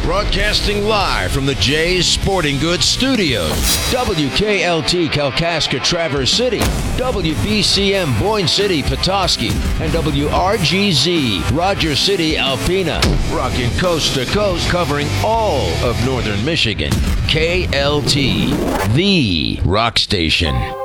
Broadcasting live from the Jay's Sporting Goods Studios. WKLT Kalkaska Traverse City, WBCM Boyne City Petoskey, and WRGZ Rogers City Alpena. Rocking coast to coast, covering all of northern Michigan. KLT, the rock station.